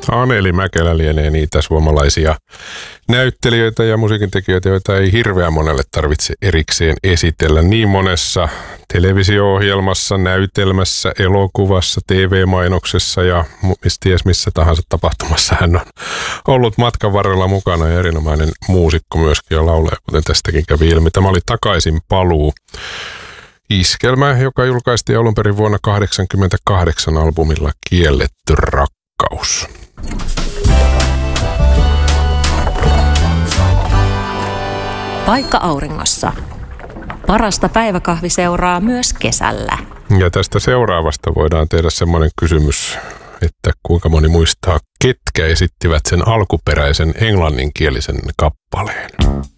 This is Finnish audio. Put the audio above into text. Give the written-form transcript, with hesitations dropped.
Anneli Mäkelä lienee niitä suomalaisia näyttelijöitä ja musiikintekijöitä, joita ei hirveän monelle tarvitse erikseen esitellä. Niin monessa televisio-ohjelmassa, näytelmässä, elokuvassa, TV-mainoksessa ja missä tahansa tapahtumassa hän on ollut matkan varrella mukana ja erinomainen muusikko myöskin ja laulaja, kuten tästäkin kävi ilmi. Tämä oli Takaisin paluu. Iskelmä, joka julkaistiin alun perin vuonna 1988 albumilla Kielletty rakkaus. Paikka auringossa. Parasta päiväkahviseuraa myös kesällä. Ja tästä seuraavasta voidaan tehdä semmoinen kysymys, että kuinka moni muistaa, ketkä esittivät sen alkuperäisen englanninkielisen kappaleen.